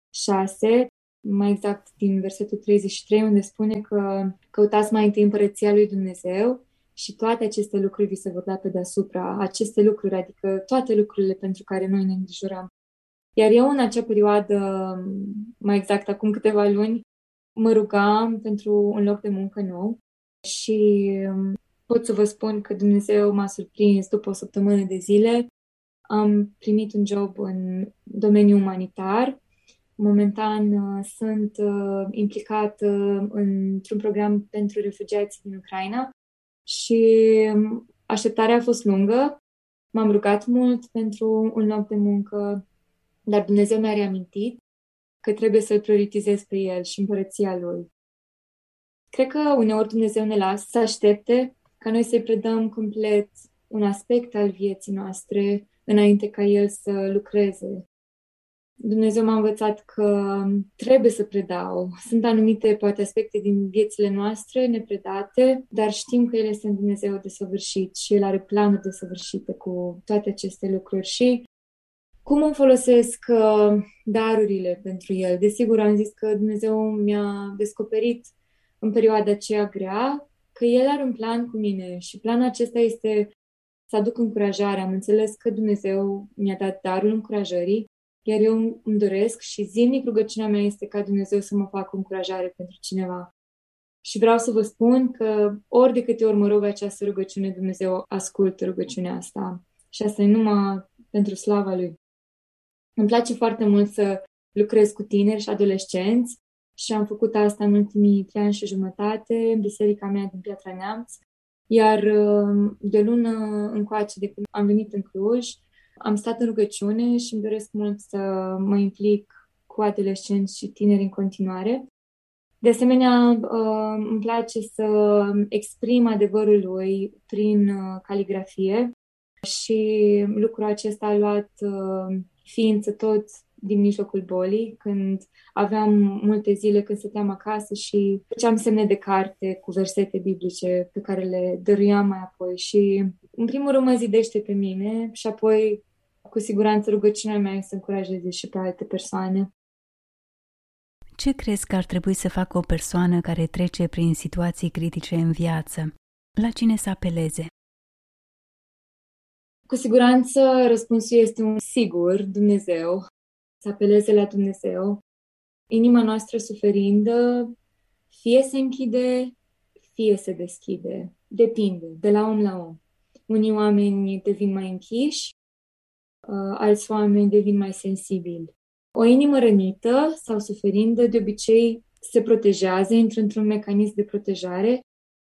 A: 6, mai exact din versetul 33, unde spune că căutați mai întâi împărăția lui Dumnezeu și toate aceste lucruri vi se vor da pe deasupra. Aceste lucruri, adică toate lucrurile pentru care noi ne îngrijorăm. Iar eu în acea perioadă, mai exact acum câteva luni, mă rugam pentru un loc de muncă nou și pot să vă spun că Dumnezeu m-a surprins după o săptămână de zile. Am primit un job în domeniul umanitar. Momentan sunt implicat într-un program pentru refugiați din Ucraina și așteptarea a fost lungă. M-am rugat mult pentru un loc de muncă, dar Dumnezeu mi-a reamintit că trebuie să-L prioritizez pe El și împărăția Lui. Cred că uneori Dumnezeu ne lasă să aștepte ca noi să-i predăm complet un aspect al vieții noastre înainte ca El să lucreze. Dumnezeu m-a învățat că trebuie să predau. Sunt anumite, poate, aspecte din viețile noastre nepredate, dar știm că El este un Dumnezeu desăvârșit și El are planuri desăvârșite cu toate aceste lucruri. Și cum îmi folosesc darurile pentru El? Desigur, am zis că Dumnezeu mi-a descoperit în perioada aceea grea că El are un plan cu mine și planul acesta este să aduc încurajare. Am înțeles că Dumnezeu mi-a dat darul încurajării, iar eu îmi doresc și zilnic rugăciunea mea este ca Dumnezeu să mă facă încurajare pentru cineva. Și vreau să vă spun că ori de câte ori mă rog această rugăciune, Dumnezeu ascultă rugăciunea asta. Și asta e numai pentru slava Lui. Îmi place foarte mult să lucrez cu tineri și adolescenți și am făcut asta în ultimii 3 ani și jumătate în biserica mea din Piatra Neamț. Iar de lună încoace, de când am venit în Cluj, am stat în rugăciune și îmi doresc mult să mă implic cu adolescenți și tineri în continuare. De asemenea, îmi place să exprim adevărul lui prin caligrafie și lucrul acesta a luat ființă tot din mijlocul bolii, când aveam multe zile când stăteam acasă și făceam semne de carte cu versete biblice pe care le dăruiam mai apoi. Și în primul rând mă zidește pe mine și apoi cu siguranță rugăciunea mea este să încurajeze și pe alte persoane.
B: Ce crezi că ar trebui să facă o persoană care trece prin situații critice în viață? La cine să apeleze?
A: Cu siguranță răspunsul este un sigur, Dumnezeu. Să apeleze la Dumnezeu. Inima noastră suferindă fie se închide, fie se deschide. Depinde, de la om la om. Unii oameni devin mai închiși, alți oameni devin mai sensibili. O inimă rănită sau suferindă de obicei se protejează, intră într-un mecanism de protejare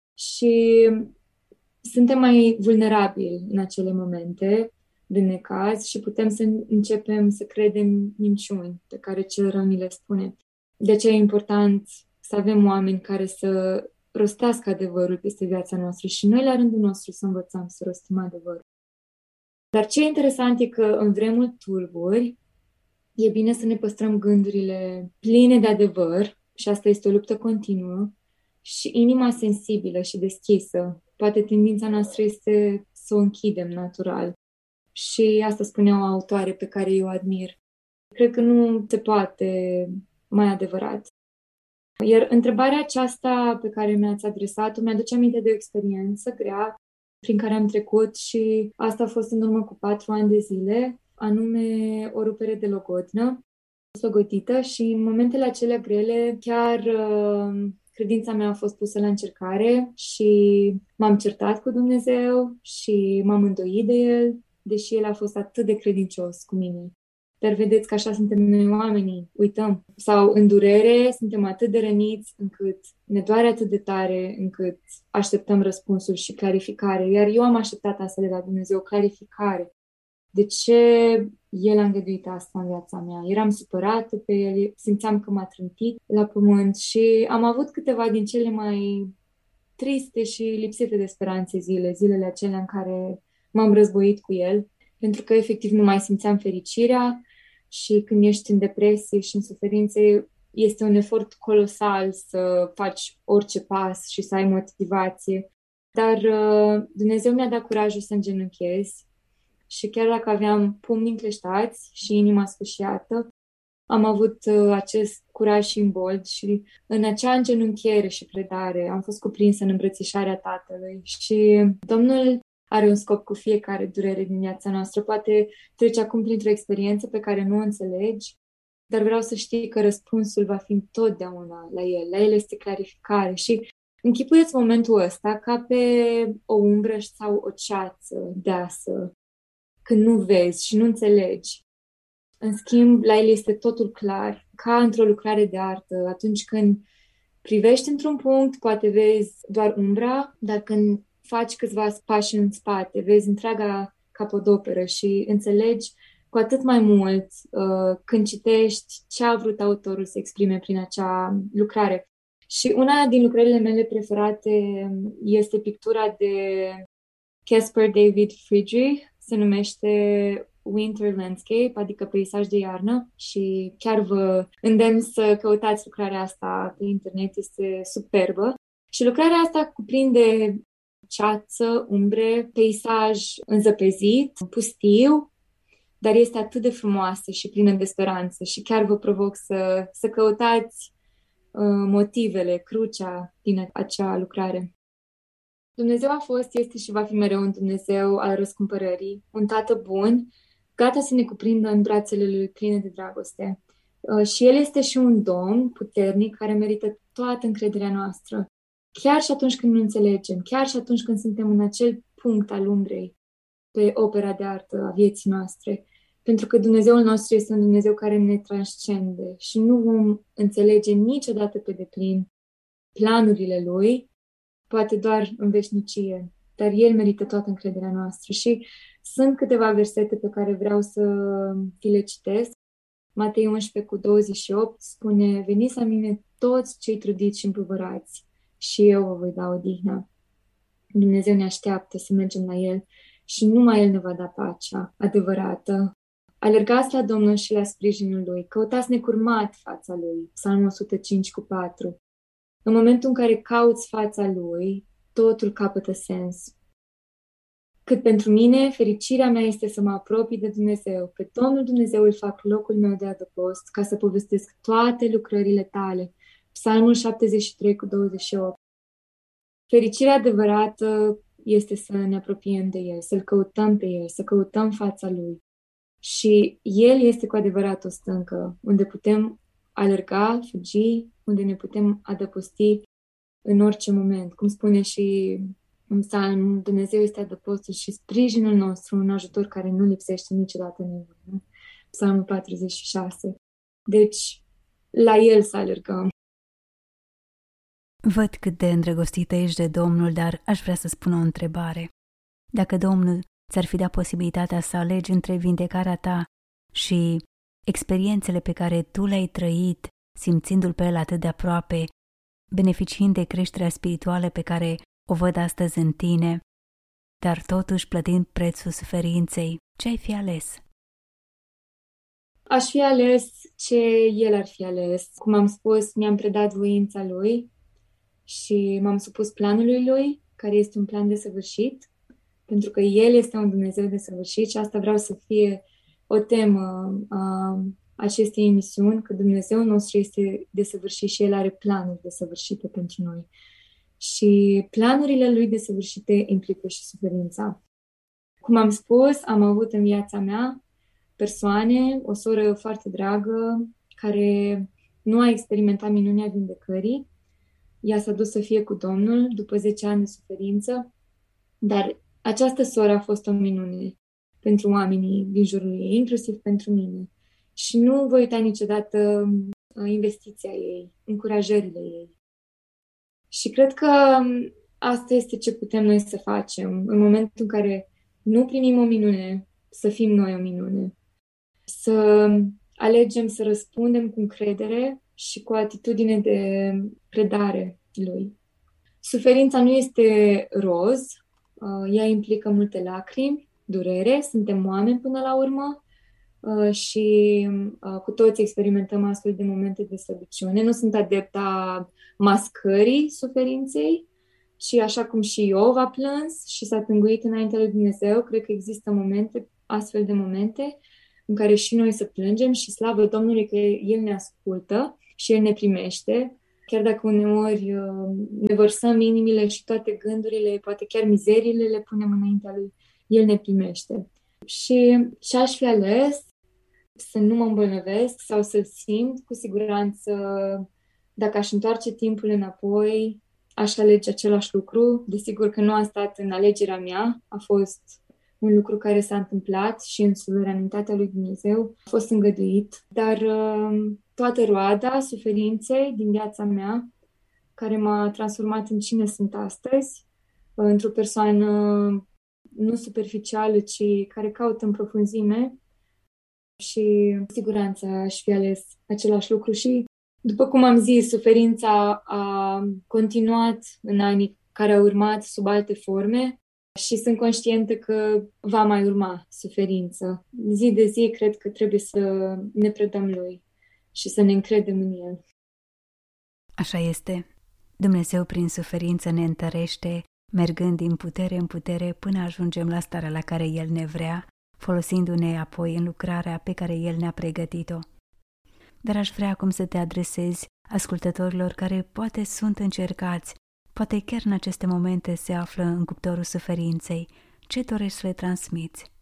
A: și suntem mai vulnerabili în acele momente de necaz și putem să începem să credem minciuni pe care cel rău ni le spune. De aceea e important să avem oameni care să rostească adevărul peste viața noastră și noi la rândul nostru să învățăm să rostim adevărul. Dar ce e interesant e că în vremuri tulburi e bine să ne păstrăm gândurile pline de adevăr și asta este o luptă continuă și inima sensibilă și deschisă. Poate tendința noastră este să o închidem natural. Și asta spunea o autoare pe care eu o admir. Cred că nu se poate mai adevărat. Iar întrebarea aceasta pe care mi-ați adresat-o mi-aduce aminte de o experiență grea prin care am trecut și asta a fost în urmă cu 4 ani de zile, anume o rupere de logodnă, slogodită și în momentele acelea grele chiar credința mea a fost pusă la încercare și m-am certat cu Dumnezeu și m-am îndoit de El, deși El a fost atât de credincios cu mine. Dar vedeți că așa suntem noi oamenii, uităm. Sau în durere suntem atât de răniți încât ne doare atât de tare încât așteptăm răspunsuri și clarificare. Iar eu am așteptat asta de la Dumnezeu, o clarificare. De ce El a îngăduit asta în viața mea? Eram supărată pe El, simțeam că m-a trântit la pământ și am avut câteva din cele mai triste și lipsite de speranțe zilele acelea în care m-am războit cu El, pentru că efectiv nu mai simțeam fericirea și când ești în depresie și în suferințe este un efort colosal să faci orice pas și să ai motivație. Dar Dumnezeu mi-a dat curajul să îngenunchez și chiar dacă aveam pumnii încleștați și inima sfâșiată, am avut acest curaj și imbold și în acea îngenunchiere și predare am fost cuprinsă în îmbrățișarea Tatălui. Și Domnul are un scop cu fiecare durere din viața noastră. Poate trece acum printr-o experiență pe care nu o înțelegi, dar vreau să știi că răspunsul va fi întotdeauna la el. La el este clarificare. Și închipuieți momentul ăsta ca pe o umbră sau o ceață deasă, când nu vezi și nu înțelegi. În schimb, la el este totul clar, ca într-o lucrare de artă. Atunci când privești într-un punct, poate vezi doar umbra, dar când faci câțiva pași în spate, vezi întreaga capodoperă și înțelegi cu atât mai mult când citești ce a vrut autorul să exprime prin acea lucrare. Și una din lucrările mele preferate este pictura de Caspar David Friedrich, se numește Winter Landscape, adică peisaj de iarnă, și chiar vă îndemn să căutați lucrarea asta pe internet, este superbă. Și lucrarea asta cuprinde ceață, umbre, peisaj înzăpezit, pustiu, dar este atât de frumoasă și plină de speranță și chiar vă provoc să căutați motivele, crucea din acea lucrare. Dumnezeu a fost, este și va fi mereu un Dumnezeu al răscumpărării, un tată bun, gata să ne cuprindă în brațele lui pline de dragoste. Și El este și un Domn puternic care merită toată încrederea noastră. Chiar și atunci când nu înțelegem, chiar și atunci când suntem în acel punct al umbrei pe opera de artă a vieții noastre. Pentru că Dumnezeul nostru este un Dumnezeu care ne transcende și nu vom înțelege niciodată pe deplin planurile Lui, poate doar în veșnicie, dar El merită toată încrederea noastră. Și sunt câteva versete pe care vreau să vi le citesc. Matei 11:28 spune: veniți la mine toți cei trudiți și împovărați și eu vă voi da odihnă. Dumnezeu ne așteaptă să mergem la El și numai El ne va da pacea adevărată. Alergați la Domnul și la sprijinul Lui, căutați necurmat fața Lui, Psalmul 105:4. În momentul în care cauți fața Lui, totul capătă sens. Cât pentru mine, fericirea mea este să mă apropii de Dumnezeu. Pe Domnul Dumnezeu îl fac locul meu de adăpost, ca să povestesc toate lucrările tale. Psalmul 73:28. Fericirea adevărată este să ne apropiem de El, să-L căutăm pe El, să căutăm fața Lui. Și El este cu adevărat o stâncă, unde putem alerga, fugi, unde ne putem adăposti în orice moment. Cum spune și în psalm, Dumnezeu este adăpostul și sprijinul nostru, un ajutor care nu lipsește niciodată nimeni. Psalmul 46. Deci, la El să alergăm.
B: Văd cât de îndrăgostită ești de Domnul, dar aș vrea să spun o întrebare. Dacă Domnul ți-ar fi dat posibilitatea să alegi între vindecarea ta și experiențele pe care tu le-ai trăit, simțindu-l pe El atât de aproape, beneficiind de creșterea spirituală pe care o văd astăzi în tine, dar totuși plătind prețul suferinței, ce ai fi ales?
A: Aș fi ales ce El ar fi ales. Cum am spus, mi-am predat voința Lui și m-am supus planului Lui, care este un plan desăvârșit, pentru că El este un Dumnezeu desăvârșit și asta vreau să fie o temă a acestei emisiuni, că Dumnezeul nostru este desăvârșit și El are planuri desăvârșite pentru noi. Și planurile Lui desăvârșite implică și suferința. Cum am spus, am avut în viața mea persoane, o soră foarte dragă, care nu a experimentat minunea vindecării. Ea s-a dus să fie cu Domnul după 10 ani de suferință, dar această soră a fost o minune pentru oamenii din jurul ei, inclusiv pentru mine. Și nu voi uita niciodată investiția ei, încurajările ei. Și cred că asta este ce putem noi să facem. În momentul în care nu primim o minune, să fim noi o minune. Să alegem să răspundem cu încredere și cu o atitudine de predare Lui. Suferința nu este roz, ea implică multe lacrimi, durere, suntem oameni până la urmă și cu toți experimentăm astfel de momente de slăbiciune. Nu sunt adepta mascării suferinței, Și așa cum și Iov a plâns și s-a tânguit înaintea lui Dumnezeu, cred că există momente, astfel de momente, în care și noi să plângem și slavă Domnului că El ne ascultă și El ne primește, chiar dacă uneori ne vărsăm inimile și toate gândurile, poate chiar mizeriile le punem înaintea Lui, El ne primește. Și aș fi ales să nu mă îmbolnăvesc sau să simt cu siguranță, dacă aș întoarce timpul înapoi, aș alege același lucru. Desigur că nu a stat în alegerea mea, a fost un lucru care s-a întâmplat și în suveranitatea lui Dumnezeu a fost îngăduit, dar toată roada suferinței din viața mea, care m-a transformat în cine sunt astăzi, într-o persoană nu superficială, ci care caută în profunzime, și cu siguranță aș fi ales același lucru. Și, după cum am zis, suferința a continuat în anii care au urmat sub alte forme și sunt conștientă că va mai urma suferință. Zi de zi cred că trebuie să ne predăm Lui și să ne încredem în El.
B: Așa este. Dumnezeu prin suferință ne întărește, mergând din putere în putere până ajungem la starea la care El ne vrea, folosindu-ne apoi în lucrarea pe care El ne-a pregătit-o. Dar aș vrea acum să te adresezi ascultătorilor care poate sunt încercați, poate chiar în aceste momente se află în cuptorul suferinței. Ce dorești să le transmiți?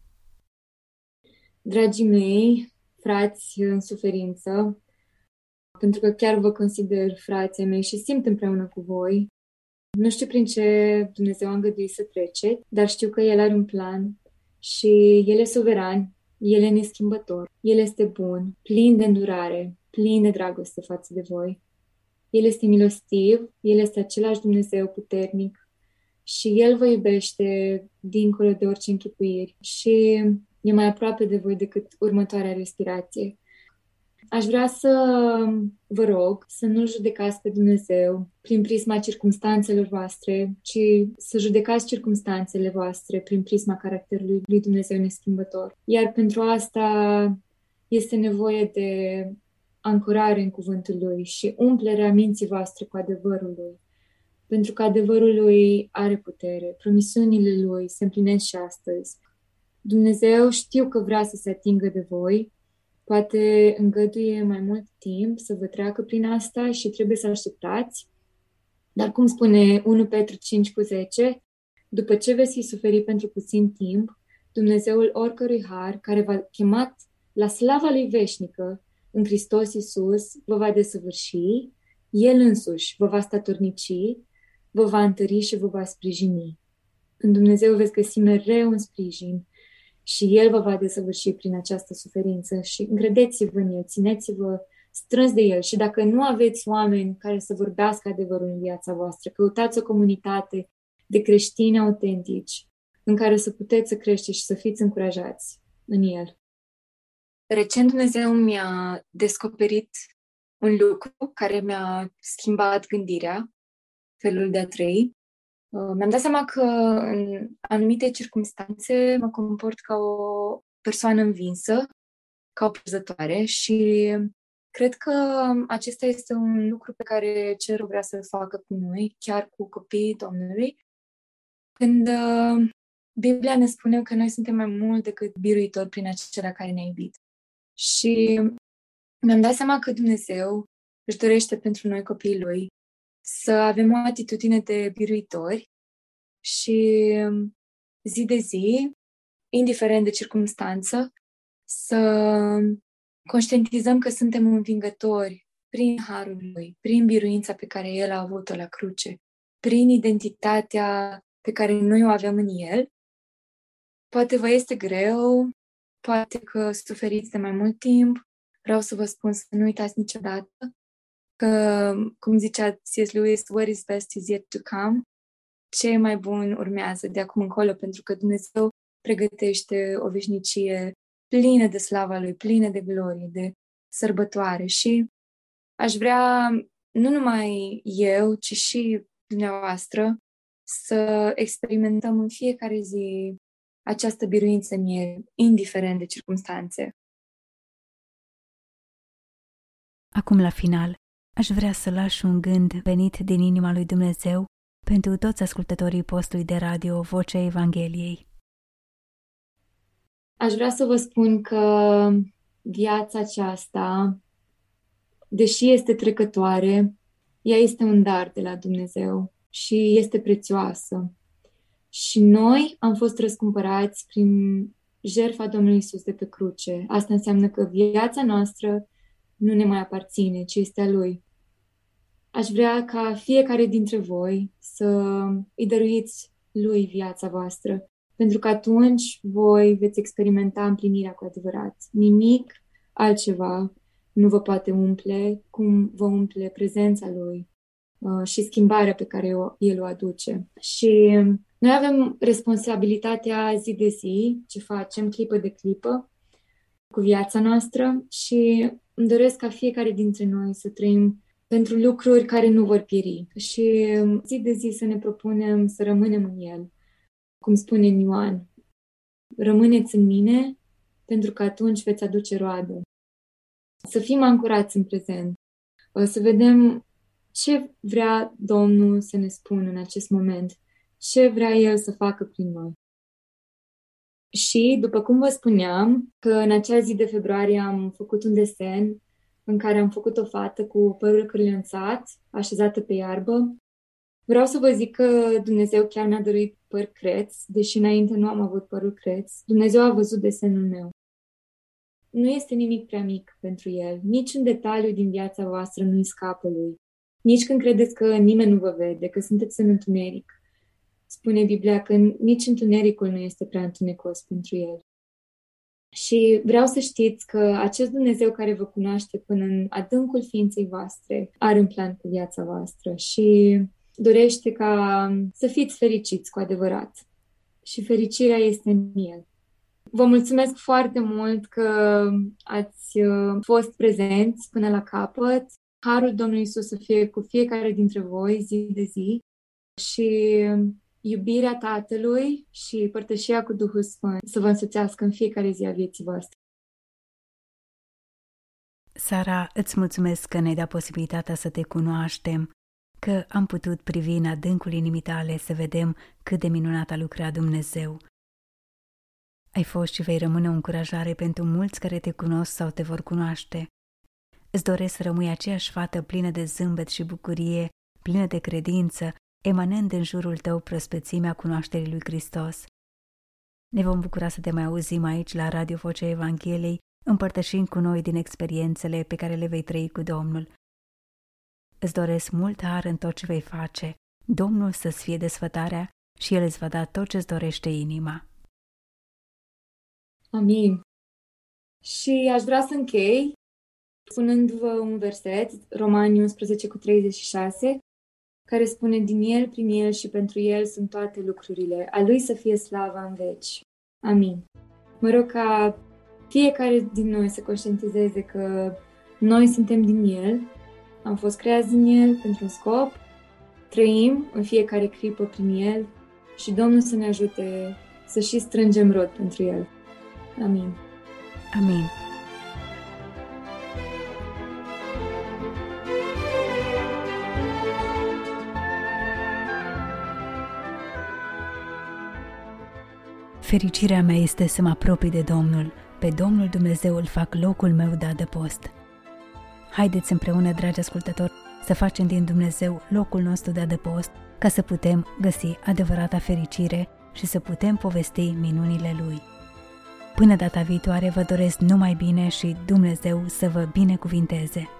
A: Dragii mei, frați în suferință, pentru că chiar vă consider frații mei și simt împreună cu voi, nu știu prin ce Dumnezeu a îngăduit să treceți, dar știu că El are un plan și El e suveran, El e neschimbător, El este bun, plin de îndurare, plin de dragoste față de voi. El este milostiv, El este același Dumnezeu puternic și El vă iubește dincolo de orice închipuiri și e mai aproape de voi decât următoarea respirație. Aș vrea să vă rog să nu judecați pe Dumnezeu prin prisma circumstanțelor voastre, ci să judecați circumstanțele voastre prin prisma caracterului lui Dumnezeu neschimbător. Iar pentru asta este nevoie de ancorare în cuvântul Lui și umplerea minții voastre cu adevărul Lui. Pentru că adevărul Lui are putere, promisiunile Lui se împlinesc și astăzi. Dumnezeu știu că vrea să se atingă de voi, poate îngăduie mai mult timp să vă treacă prin asta și trebuie să așteptați. Dar cum spune 1 Petru 5:10, după ce veți fi suferit pentru puțin timp, Dumnezeul oricărui har, care v-a chemat la slava Lui veșnică în Hristos Iisus, vă va desăvârși, El însuși vă va statornici, vă va întări și vă va sprijini. În Dumnezeu veți găsi mereu un sprijin și El vă va desăvârși prin această suferință și încredeți-vă în El, țineți-vă strâns de El și dacă nu aveți oameni care să vorbească adevărul în viața voastră, căutați o comunitate de creștini autentici în care să puteți să creșteți și să fiți încurajați în El. Recent Dumnezeu mi-a descoperit un lucru care mi-a schimbat gândirea, felul de a trăi. Mi-am dat seama că în anumite circumstanțe mă comport ca o persoană învinsă, ca o pierzătoare și cred că acesta este un lucru pe care Cerul vrea să-l facă cu noi, chiar cu copiii Domnului, când Biblia ne spune că noi suntem mai mult decât biruitori prin acela care ne-a iubit. Și mi-am dat seama că Dumnezeu își dorește pentru noi copiii Lui să avem o atitudine de biruitori și zi de zi, indiferent de circumstanță, să conștientizăm că suntem învingători prin harul Lui, prin biruința pe care El a avut-o la cruce, prin identitatea pe care noi o avem în El. Poate vă este greu, poate că suferiți de mai mult timp. Vreau să vă spun să nu uitați niciodată că, cum zicea C.S. Lewis, what is best is yet to come. Ce mai bun urmează de acum încolo, pentru că Dumnezeu pregătește o veșnicie plină de slava Lui, plină de glorie, de sărbătoare. Și aș vrea, nu numai eu, ci și dumneavoastră, să experimentăm în fiecare zi această biruință în El, indiferent de circumstanțe.
B: Acum, la final, aș vrea să lași un gând venit din inima lui Dumnezeu pentru toți ascultătorii postului de radio Vocea Evangheliei.
A: Aș vrea să vă spun că viața aceasta, deși este trecătoare, ea este un dar de la Dumnezeu și este prețioasă. Și noi am fost răscumpărați prin jertfa Domnului Iisus de pe cruce. Asta înseamnă că viața noastră nu ne mai aparține, ci este a Lui. Aș vrea ca fiecare dintre voi să îi dăruiți Lui viața voastră, pentru că atunci voi veți experimenta împlinirea cu adevărat. Nimic altceva nu vă poate umple cum vă umple prezența Lui și schimbarea pe care El o aduce. Și noi avem responsabilitatea zi de zi, ce facem clipă de clipă, cu viața noastră și îmi doresc ca fiecare dintre noi să trăim pentru lucruri care nu vor pieri și zi de zi să ne propunem să rămânem în El. Cum spune în Ioan, rămâneți în mine pentru că atunci veți aduce roadă. Să fim ancorați în prezent, să vedem ce vrea Domnul să ne spună în acest moment, ce vrea El să facă prin noi. Și, după cum vă spuneam, că în acea zi de februarie am făcut un desen în care am făcut o fată cu părul cârlănțat, așezată pe iarbă. Vreau să vă zic că Dumnezeu chiar mi-a dăruit păr creț, deși înainte nu am avut părul creț. Dumnezeu a văzut desenul meu. Nu este nimic prea mic pentru El. Nici un detaliu din viața voastră nu-i scapă Lui. Nici când credeți că nimeni nu vă vede, că sunteți în întuneric. Spune Biblia că nici întunericul nu este prea întunecos pentru El. Și vreau să știți că acest Dumnezeu care vă cunoaște până în adâncul ființei voastre are un plan cu viața voastră și dorește ca să fiți fericiți cu adevărat. Și fericirea este în El. Vă mulțumesc foarte mult că ați fost prezenți până la capăt. Harul Domnului Iisus să fie cu fiecare dintre voi zi de zi și iubirea Tatălui și părtășia cu Duhul Sfânt să vă însoțească în fiecare zi a vieții voastre.
B: Sara, îți mulțumesc că ne-ai dat posibilitatea să te cunoaștem, că am putut privi în adâncul inimii tale să vedem cât de minunat a lucrat Dumnezeu. Ai fost și vei rămâne o încurajare pentru mulți care te cunosc sau te vor cunoaște. Îți doresc să rămâi aceeași fată plină de zâmbet și bucurie, plină de credință, emanând în jurul tău prospețimea cunoașterii lui Hristos. Ne vom bucura să te mai auzim aici la Radio Vocea Evangheliei, împărtășind cu noi din experiențele pe care le vei trăi cu Domnul. Îți doresc mult har în tot ce vei face, Domnul să-ți fie desfătarea și El îți va da tot ce-ți dorește inima.
A: Amin. Și aș vrea să închei spunându-vă un verset, Romani 11:36, care spune: din El, prin El și pentru El sunt toate lucrurile. A Lui să fie slava în veci. Amin. Mă rog ca fiecare din noi să conștientizeze că noi suntem din El, am fost creați din El pentru un scop, trăim în fiecare clipă prin El și Domnul să ne ajute să și strângem rod pentru El. Amin.
B: Amin. Fericirea mea este să mă apropii de Domnul. Pe Domnul Dumnezeu îl fac locul meu de adăpost. Haideți împreună, dragi ascultători, să facem din Dumnezeu locul nostru de adăpost, ca să putem găsi adevărata fericire și să putem povesti minunile Lui. Până data viitoare vă doresc numai bine și Dumnezeu să vă binecuvinteze!